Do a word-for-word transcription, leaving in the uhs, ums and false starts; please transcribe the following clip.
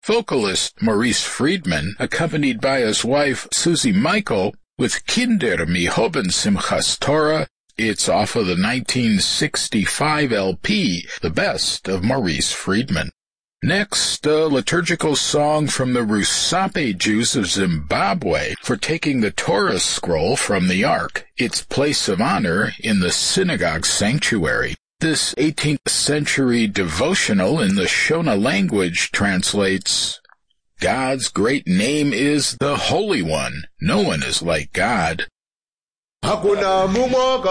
Vocalist Maurice Friedman, accompanied by his wife Susie Michael, with Kinder mi hoben Simchas Torah. It's off of the nineteen sixty-five L P, The Best of Maurice Friedman. Next, a liturgical song from the Rusape Jews of Zimbabwe for taking the Torah scroll from the Ark, its place of honor in the synagogue sanctuary. This eighteenth century devotional in the Shona language translates, God's great name is the Holy One. No one is like God.